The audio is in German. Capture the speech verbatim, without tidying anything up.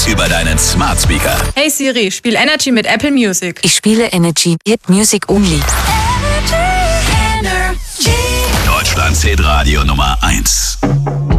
Hits über deinen Smart Speaker. Hey Siri, spiel Energy mit Apple Music. Ich spiele Energy, Hit Music Only. Deutschlands Hitradio Nummer eins.